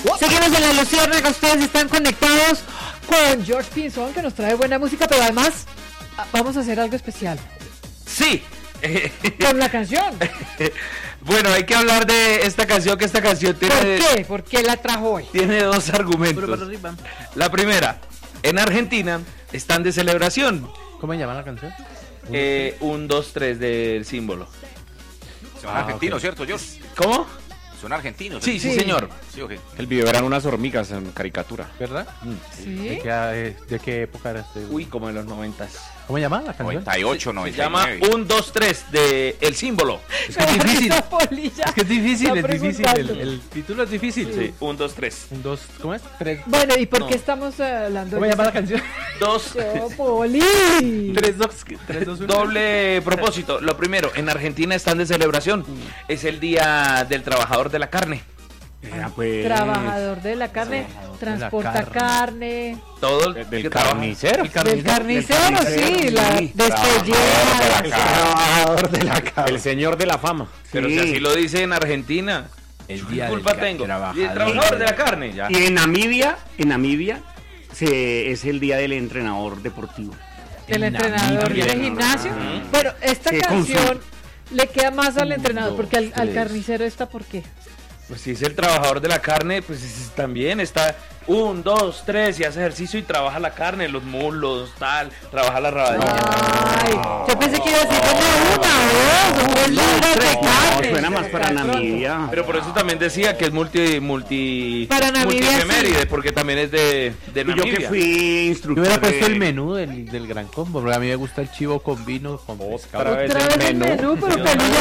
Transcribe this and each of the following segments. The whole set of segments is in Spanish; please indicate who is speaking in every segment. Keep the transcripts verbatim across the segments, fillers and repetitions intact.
Speaker 1: Seguimos en la Luciérnaga, ustedes están conectados con George Pinzón, que nos trae buena música, pero además vamos a hacer algo especial.
Speaker 2: Sí.
Speaker 1: Con la canción.
Speaker 2: Bueno, hay que hablar de esta canción, que esta canción tiene...
Speaker 1: ¿Por qué? ¿Por qué la trajo hoy?
Speaker 2: Tiene dos argumentos. La primera, en Argentina están de celebración.
Speaker 3: ¿Cómo se llama la canción?
Speaker 2: Eh, un, dos, tres del símbolo.
Speaker 4: Son
Speaker 3: Ah,
Speaker 4: argentinos,
Speaker 3: ok.
Speaker 4: ¿cierto, George?
Speaker 2: ¿Cómo?
Speaker 4: Son argentinos.
Speaker 2: Sí, sí,
Speaker 1: Sí.
Speaker 2: señor.
Speaker 4: Sí, ok.
Speaker 5: El video eran unas hormigas en caricatura.
Speaker 3: ¿Verdad? ¿De
Speaker 1: Sí.
Speaker 3: qué, eh, ¿De qué época era este?
Speaker 2: Uy, como en los noventas.
Speaker 3: ¿Cómo se llama la canción?
Speaker 4: noventa y ocho,
Speaker 2: Se
Speaker 4: noventa y
Speaker 2: llama
Speaker 4: nueve.
Speaker 2: un, dos, tres de El Símbolo.
Speaker 3: Es que es difícil.
Speaker 1: Esa polilla
Speaker 3: Es que es difícil,
Speaker 1: está
Speaker 3: es difícil. El,
Speaker 1: preguntando.
Speaker 3: el título es difícil.
Speaker 2: Sí, un, dos, tres.
Speaker 3: Un, dos, ¿cómo es? Tres.
Speaker 1: Bueno, ¿y por
Speaker 2: No.
Speaker 1: qué estamos hablando
Speaker 3: ¿Cómo
Speaker 1: de
Speaker 3: se llama la
Speaker 1: esa-
Speaker 3: canción?
Speaker 2: Dos.
Speaker 1: Yo, Poli.
Speaker 3: Tres, dos, tres, dos, uno.
Speaker 2: Doble propósito. Lo primero, en Argentina están de celebración. Es el Día del Trabajador de la Carne.
Speaker 5: Era pues...
Speaker 1: Trabajador de la carne, transporta
Speaker 3: la
Speaker 1: carne.
Speaker 3: carne.
Speaker 2: Todo el
Speaker 5: de- del
Speaker 2: que trabaja.
Speaker 5: carnicero.
Speaker 3: El
Speaker 1: Del carnicero, sí, la
Speaker 5: sí.
Speaker 1: despellida.
Speaker 5: Trabajador de la cara. El señor de la fama.
Speaker 2: Pero si así lo dice en Argentina.
Speaker 3: El
Speaker 2: ¿Qué culpa tengo? Y el trabajador de la carne. Ya.
Speaker 6: Y en Namibia, en Namibia se, es el día del entrenador deportivo.
Speaker 1: El
Speaker 3: En
Speaker 1: entrenador
Speaker 3: Namibia.
Speaker 1: de gimnasio. Pero esta
Speaker 6: Qué
Speaker 1: canción le queda más al
Speaker 2: Un,
Speaker 1: entrenador,
Speaker 2: dos,
Speaker 1: porque al, al
Speaker 2: tres.
Speaker 1: carnicero está ¿por qué?
Speaker 2: Pues si es el trabajador de la carne, pues es- también está un, dos, tres y hace ejercicio y trabaja la carne, los muslos, tal, trabaja la rabadilla.
Speaker 1: Ay, yo pensé que iba a decir como una, dos, un libro de
Speaker 6: No,
Speaker 1: carne.
Speaker 6: suena más para Namibia.
Speaker 2: Pero por eso también decía que es multi, multi,
Speaker 1: Para Namibia,
Speaker 2: multiefeméride,
Speaker 1: sí.
Speaker 2: porque también es de, de
Speaker 6: Y yo que
Speaker 2: Namibia.
Speaker 6: fui
Speaker 3: Yo
Speaker 6: instructor
Speaker 3: hubiera puesto
Speaker 6: de-
Speaker 3: el menú del, del gran combo, porque a mí me gusta el chivo con vino, con pescado.
Speaker 5: Otra vez
Speaker 1: Otra
Speaker 5: el
Speaker 1: vez el
Speaker 5: menú.
Speaker 1: menú, pero Pelilla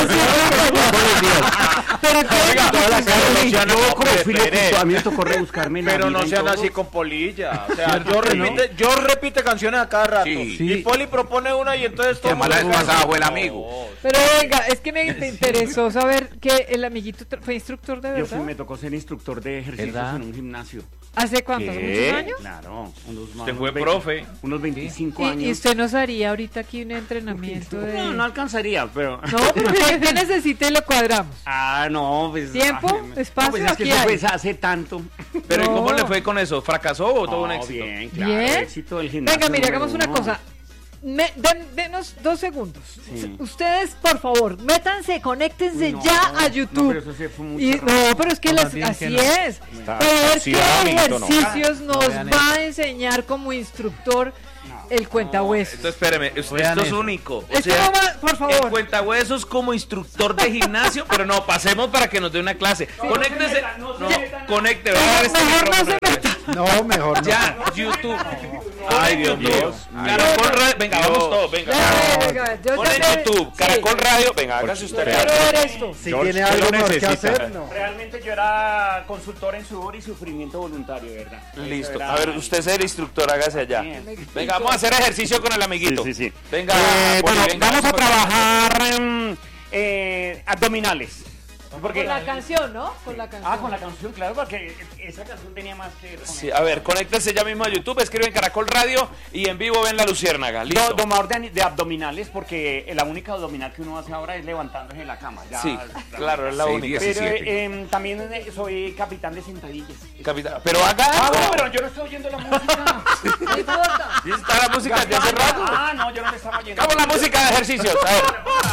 Speaker 1: siempre. Pero
Speaker 4: Oiga, todas las
Speaker 1: qué
Speaker 4: canciones
Speaker 6: Yo como fui
Speaker 4: Espere.
Speaker 6: locutor, a mí me tocó rebuscarme en la
Speaker 7: Pero
Speaker 6: vida
Speaker 7: no
Speaker 6: en
Speaker 7: sean
Speaker 6: todo.
Speaker 7: así con polilla. O sea,
Speaker 3: ¿Cierto
Speaker 7: yo
Speaker 3: que no?
Speaker 7: repite, yo repite canciones a cada rato.
Speaker 4: Sí.
Speaker 3: Sí.
Speaker 7: Y Poli propone una y entonces todo
Speaker 4: Que más la vez
Speaker 7: mundo-
Speaker 4: pasada fue el amigo.
Speaker 1: Pero venga, es que me interesó saber que el amiguito tra- fue instructor de
Speaker 6: Yo fui,
Speaker 1: verdad.
Speaker 6: me tocó ser instructor de ejercicios
Speaker 3: ¿Verdad?
Speaker 6: en un gimnasio.
Speaker 1: ¿Hace cuánto? ¿Hace
Speaker 2: ¿Qué?
Speaker 1: muchos años?
Speaker 6: Claro, unos,
Speaker 2: Usted
Speaker 6: unos
Speaker 2: fue
Speaker 6: veinte
Speaker 2: profe.
Speaker 6: Unos veinticinco
Speaker 1: Y,
Speaker 6: años.
Speaker 1: y usted nos haría ahorita aquí un entrenamiento de...
Speaker 6: No, no alcanzaría, pero...
Speaker 1: No, pero ¿qué, qué necesita y lo cuadramos?
Speaker 6: Ah, no, pues...
Speaker 1: ¿Tiempo?
Speaker 6: ah, no,
Speaker 1: ¿Espacio?
Speaker 6: Pues es que
Speaker 1: Aquí
Speaker 6: eso
Speaker 1: hay.
Speaker 6: fue hace tanto.
Speaker 2: Pero ¿y
Speaker 1: No.
Speaker 2: cómo le fue con eso? ¿Fracasó o tuvo un
Speaker 6: No,
Speaker 2: éxito?
Speaker 6: bien, claro,
Speaker 1: Bien.
Speaker 6: éxito del gimnasio.
Speaker 1: Venga, mire,
Speaker 6: número
Speaker 1: hagamos una
Speaker 6: uno.
Speaker 1: cosa. Me- den- denos dos segundos.
Speaker 6: Sí.
Speaker 1: Ustedes, por favor, métanse, conéctense
Speaker 6: Uy, no,
Speaker 1: ya a
Speaker 6: no,
Speaker 1: YouTube.
Speaker 6: pero eso sí fue mucho
Speaker 1: Y-
Speaker 6: rato.
Speaker 1: no, pero es que
Speaker 3: No,
Speaker 1: las-
Speaker 3: más bien que
Speaker 1: así
Speaker 3: no.
Speaker 1: es.
Speaker 5: Está
Speaker 1: Para ver qué
Speaker 5: oxidado, amiguito, no.
Speaker 1: ejercicios
Speaker 3: No
Speaker 1: nos
Speaker 3: vean
Speaker 1: va a enseñar como instructor el cuentahuesos.
Speaker 2: Entonces, espéreme, es-
Speaker 3: Vean
Speaker 2: esto es
Speaker 3: eso.
Speaker 2: único. O
Speaker 1: Esto
Speaker 2: sea,
Speaker 1: no va- por
Speaker 2: el
Speaker 1: favor.
Speaker 2: cuentahuesos como instructor de gimnasio, pero no, pasemos para que nos dé una clase. Conéctese. No, conecte, va a dar este
Speaker 1: Mejor no se
Speaker 2: micrófono.
Speaker 1: meta.
Speaker 3: No, mejor no.
Speaker 2: Ya, YouTube. Ay, Dios mío. Caracol Radio, venga, vamos todos, venga.
Speaker 1: Venga, venga, yo
Speaker 2: Pon en
Speaker 1: también-
Speaker 2: YouTube,
Speaker 1: sí.
Speaker 2: Caracol Radio, venga, hágase usted.
Speaker 1: Quiero ver esto.
Speaker 3: Si
Speaker 5: George,
Speaker 3: tiene
Speaker 5: ¿qué
Speaker 3: algo
Speaker 5: lo
Speaker 3: mejor que
Speaker 5: necesita?
Speaker 3: hacer, no.
Speaker 6: Realmente yo era consultor en sudor y sufrimiento voluntario, ¿verdad?
Speaker 2: Listo.
Speaker 6: Era-
Speaker 2: A ver, usted es el instructor, hágase allá.
Speaker 6: Bien.
Speaker 2: Venga, vamos a hacer ejercicio con el amiguito.
Speaker 6: Sí, sí, sí.
Speaker 2: Venga,
Speaker 6: Eh,
Speaker 2: Poli,
Speaker 6: bueno,
Speaker 2: venga,
Speaker 6: vamos a
Speaker 2: con-
Speaker 6: trabajar em, eh, abdominales. Porque,
Speaker 1: Con la canción, ¿no? Con la canción.
Speaker 6: ah, con la canción, claro, porque esa canción tenía más que ver con
Speaker 2: Sí,
Speaker 6: eso.
Speaker 2: a ver, conéctense ya mismo a YouTube, escriben Caracol Radio y en vivo ven La Luciérnaga. Listo.
Speaker 6: Do- domador de, de abdominales, porque la única abdominal que uno hace ahora es levantándose de la cama. Ya,
Speaker 2: Sí, claro, es la
Speaker 4: seis,
Speaker 2: única.
Speaker 4: diez.
Speaker 6: Pero
Speaker 4: diecisiete.
Speaker 6: em, también eh, soy capitán de sentadillas.
Speaker 2: Capitán. Pero haga
Speaker 6: Ah,
Speaker 2: algo.
Speaker 6: bueno, pero yo no estoy oyendo la música.
Speaker 1: No importa.
Speaker 2: ¿Y está la música de hace rato?
Speaker 6: Ah, no, yo no le estaba oyendo.
Speaker 2: Hagamos la música de ejercicios. A ver.